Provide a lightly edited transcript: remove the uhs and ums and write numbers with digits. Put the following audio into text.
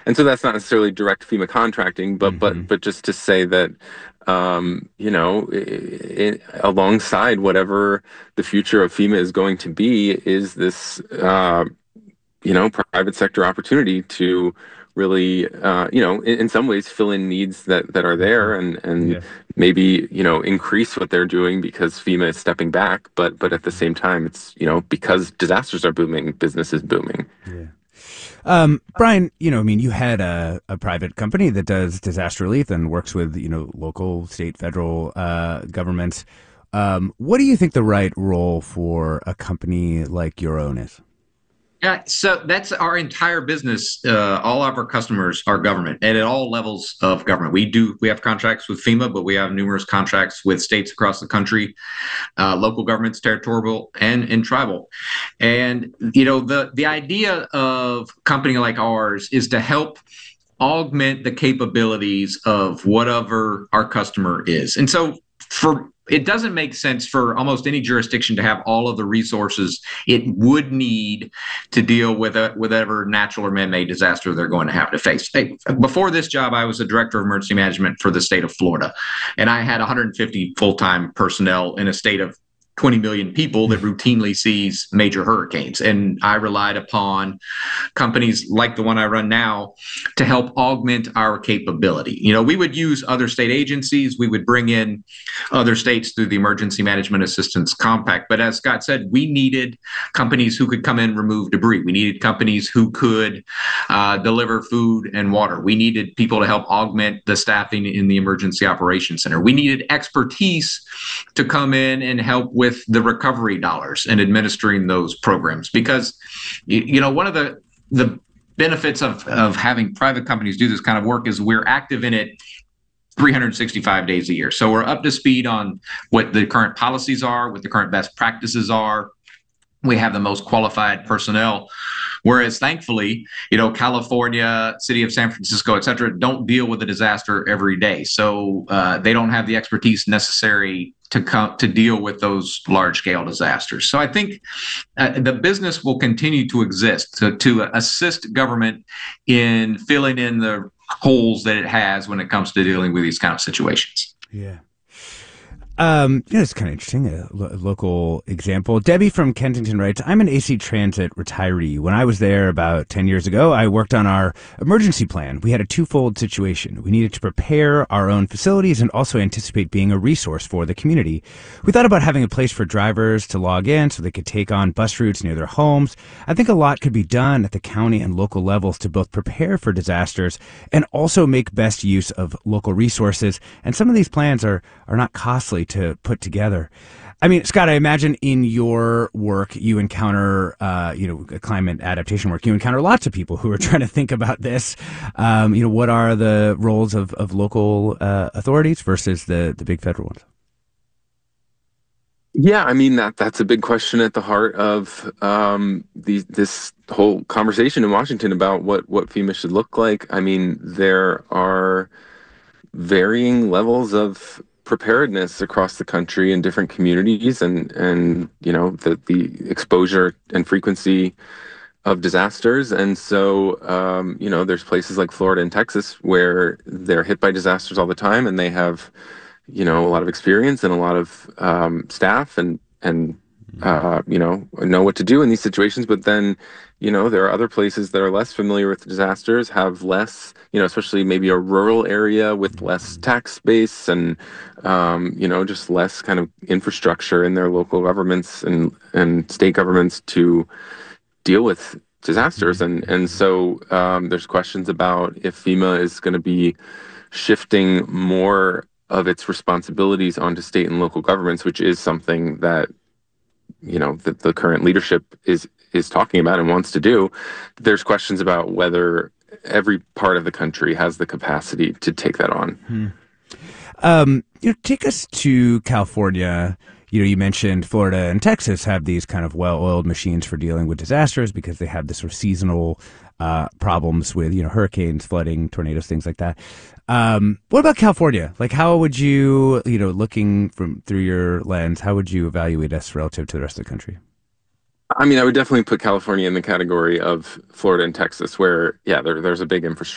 And so that's not necessarily direct FEMA contracting, but Hmm. just to say that, alongside whatever the future of FEMA is going to be, is this private sector opportunity to really, in some ways fill in needs that are Hmm. there, and Yeah. maybe, increase what they're doing because FEMA is stepping back. But at the Hmm. same time, it's, because disasters are booming, business is booming. Yeah. Brian, I mean, you had a private company that does disaster relief and works with, local, state, federal governments. What do you think the right role for a company like your own is? So that's our entire business. All of our customers are government, and at all levels of government. We have contracts with FEMA, but we have numerous contracts with states across the country, local governments, territorial and tribal. And the idea of a company like ours is to help augment the capabilities of whatever our customer is. And so for it doesn't make sense for almost any jurisdiction to have all of the resources it would need to deal with whatever natural or man-made disaster they're going to have to face. Hey, before this job, I was a director of emergency management for the state of Florida, and I had 150 full-time personnel in a state of 20 million people that routinely sees major hurricanes. And I relied upon companies like the one I run now to help augment our capability. We would use other state agencies, we would bring in other states through the Emergency Management Assistance Compact. But as Scott said, we needed companies who could come in and remove debris. We needed companies who could deliver food and water. We needed people to help augment the staffing in the Emergency Operations Center. We needed expertise to come in and help with the recovery dollars and administering those programs. Because, one of the benefits of having private companies do this kind of work is we're active in it 365 days a year. So we're up to speed on what the current policies are, what the current best practices are. We have the most qualified personnel. Whereas thankfully, California, city of San Francisco, et cetera, don't deal with a disaster every day. So they don't have the expertise necessary to deal with those large scale disasters. So I think the business will continue to exist to assist government in filling in the holes that it has when it comes to dealing with these kind of situations. Yeah. It's kind of interesting. A local example. Debbie from Kensington writes, I'm an AC Transit retiree. When I was there about 10 years ago, I worked on our emergency plan. We had a twofold situation. We needed to prepare our own facilities and also anticipate being a resource for the community. We thought about having a place for drivers to log in so they could take on bus routes near their homes. I think a lot could be done at the county and local levels to both prepare for disasters and also make best use of local resources. And some of these plans are not costly to put together. I mean, Scott, I imagine in your work you encounter, climate adaptation work. You encounter lots of people who are trying to think about this. What are the roles of local authorities versus the big federal ones? Yeah, I mean, that's a big question at the heart of this whole conversation in Washington about what FEMA should look like. I mean, there are varying levels of preparedness across the country in different communities, and the exposure and frequency of disasters. And so, there's places like Florida and Texas where they're hit by disasters all the time, and they have, a lot of experience and a lot of staff, and know what to do in these situations. But then, there are other places that are less familiar with disasters, have less, especially maybe a rural area with less tax base, and just less kind of infrastructure in their local governments and state governments to deal with disasters. And so there's questions about if FEMA is going to be shifting more of its responsibilities onto state and local governments, which is something that that the current leadership is talking about and wants to do. There's questions about whether every part of the country has the capacity to take that on. Take us to California. You mentioned Florida and Texas have these kind of well-oiled machines for dealing with disasters because they have this sort of seasonal problems with, hurricanes, flooding, tornadoes, things like that. What about California? Like, how would you, looking through your lens, how would you evaluate us relative to the rest of the country? I mean, I would definitely put California in the category of Florida and Texas, where, yeah, there's a big infrastructure